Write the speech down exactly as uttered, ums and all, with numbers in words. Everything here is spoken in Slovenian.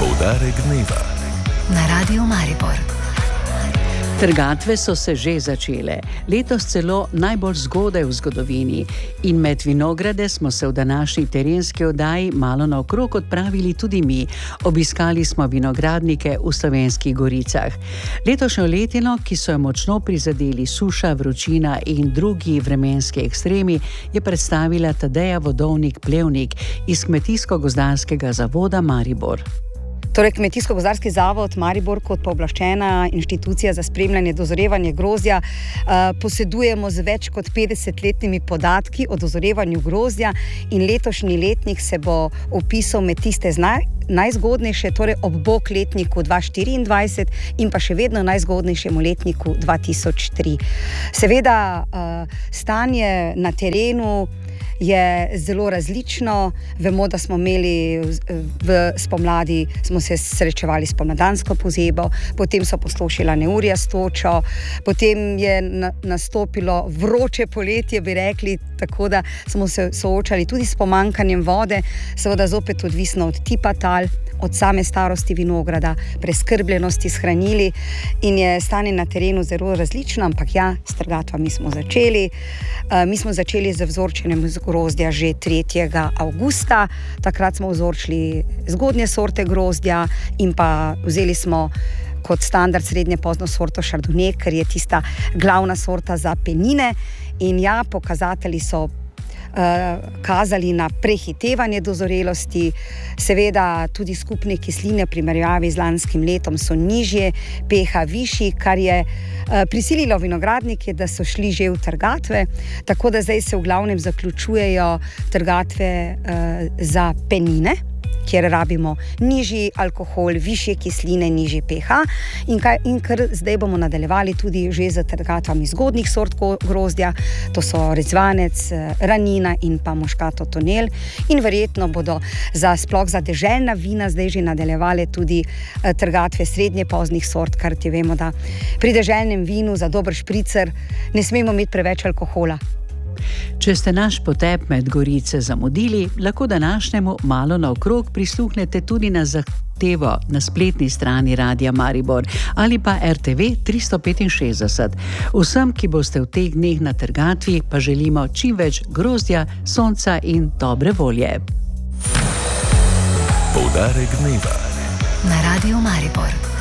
Poudarek dneva na Radiu Maribor. Trgatve so se že začele, letos celo najbolj zgodaj v zgodovini, in med vinograde smo se v današnji terenski oddaji malo naokrog odpravili tudi mi. Obiskali smo vinogradnike v Slovenskih Goricah. Letošnjo letino, ki so jo močno prizadeli suša, vročina in drugi vremenski ekstremi, je predstavila Tadeja Vodovnik-Plevnik iz Kmetijsko-gozdarskega zavoda Maribor. Torej, Kmetijsko-gozdarski zavod Maribor kot pooblaščena inštitucija za spremljanje dozorevanja grozdja uh, posedujemo z več kot petdesetletnimi podatki o dozorevanju grozdja in letošnji letnik se bo opisal med tiste znaj, najzgodnejše, torej ob bok letniku dva tisoč štiriindvajset in pa še vedno najzgodnejšemu letniku dva tisoč tri. Seveda, uh, stanje na terenu je zelo različno. Vemo, da smo imeli v spomladi, smo se srečevali s pomladansko pozebo, potem so poslušila neurja s točo, potem je na, nastopilo vroče poletje, bi rekli, tako da smo se soočali tudi s pomanjkanjem vode, seveda zopet odvisno od tipa tal, od same starosti vinograda, preskrbljenosti s hranili in je stanje na terenu zelo različno, ampak ja, s trgatvami smo začeli. Uh, mi smo začeli z vzorčenjem grozdja že tretjega avgusta, takrat smo vzorčili zgodnje sorte grozdja in pa vzeli smo kot standard srednje pozno sorto Chardonnay, ker je tista glavna sorta za penine in ja, pokazatelji so kazali na prehitevanje dozorelosti, seveda tudi skupne kisline v primerjavi z lanskim letom so nižje, pH višji, kar je prisililo vinogradnike, da so šli že v trgatve, tako da zdaj se v glavnem zaključujejo trgatve za penine, kjer rabimo nižji alkohol, višje kisline, nižji pH in, kaj, in kar zdaj bomo nadaljevali tudi že z trgatvami zgodnih sort grozdja, to so Rezvanec, Ranina in pa Moscato Tonel in verjetno bodo za sploh za deželna vina zdaj že nadaljevali tudi trgatve srednje poznih sort, kar ti vemo, da pri deželnem vinu za dober špricer ne smemo imeti preveč alkohola. Če ste naš potep med Gorice zamudili, lahko današnjemu malo naokrog prisluhnete tudi na zahtevo na spletni strani Radia Maribor ali pa R T V tristo petinšestdeset. Vsem, ki boste v teh dneh na trgatvi, pa želimo čim več grozdja, sonca in dobre volje. Poudarek dneva na Radiu Maribor.